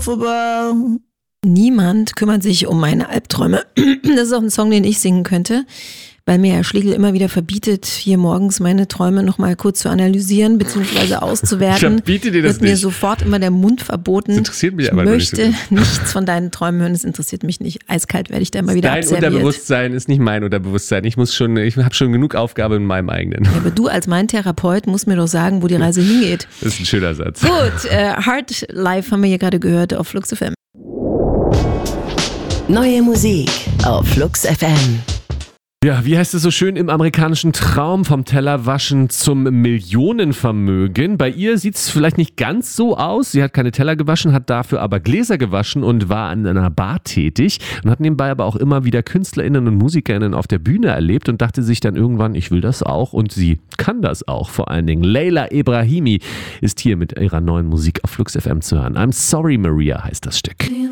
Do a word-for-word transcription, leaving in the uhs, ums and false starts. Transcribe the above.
talks about. Niemand kümmert sich um meine Albträume. Das ist auch ein Song, den ich singen könnte, weil mir Herr Schlegel immer wieder verbietet, hier morgens meine Träume nochmal kurz zu analysieren bzw. auszuwerten. Ich verbiete dir das Wird mir nicht. sofort immer der Mund verboten. Das interessiert mich ich aber möchte nicht so nichts von deinen Träumen hören, es interessiert mich nicht. Eiskalt werde ich da immer wieder Dein abserviert. Unterbewusstsein ist nicht mein Unterbewusstsein. Ich muss schon, ich habe schon genug Aufgabe in meinem eigenen. Ja, aber du als mein Therapeut musst mir doch sagen, wo die Reise hingeht. Das ist ein schöner Satz. Gut, äh, Hard Life haben wir hier gerade gehört auf Flux F M. Neue Musik auf Flux F M. Ja, wie heißt es so schön im amerikanischen Traum, vom Tellerwaschen zum Millionenvermögen? Bei ihr sieht es vielleicht nicht ganz so aus. Sie hat keine Teller gewaschen, hat dafür aber Gläser gewaschen und war an einer Bar tätig und hat nebenbei aber auch immer wieder KünstlerInnen und MusikerInnen auf der Bühne erlebt und dachte sich dann irgendwann, ich will das auch, und sie kann das auch vor allen Dingen. Leila Ebrahimi ist hier mit ihrer neuen Musik auf Flux F M zu hören. I'm Sorry Maria heißt das Stück.